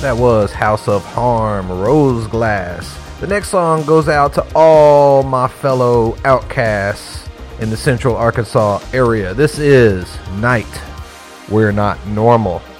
That was House of Harm, Rose Glass. The next song goes out to all my fellow outcasts in the Central Arkansas area. This is Night. We're Not Normal.